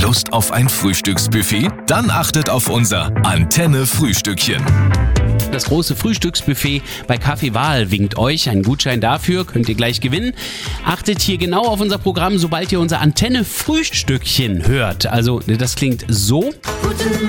Lust auf ein Frühstücksbuffet? Dann achtet auf unser Antenne-Frühstückchen. Das große Frühstücksbuffet bei Kaffee Wahl winkt euch. Einen Gutschein dafür könnt ihr gleich gewinnen. Achtet hier genau auf unser Programm, sobald ihr unser Antenne-Frühstückchen hört. Also, das klingt so.